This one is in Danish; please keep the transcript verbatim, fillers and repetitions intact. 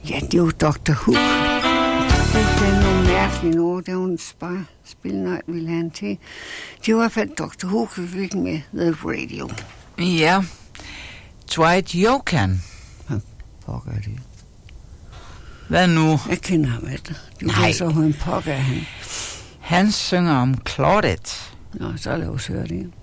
Ja, det er jo doktor Hook. Det er nogle mærkelige ord, der hun bare spiller ville have til. Det var i hvert fald doktor Hook, vi fik med The Radio. Ja, Dwight Yoakam. Hvad pokker er det? Hvad nu? Jeg kender ham ikke. Du Nej. ved så, hvor en pokker er han. Han synger om Claudette. Nå, så lad os høre det.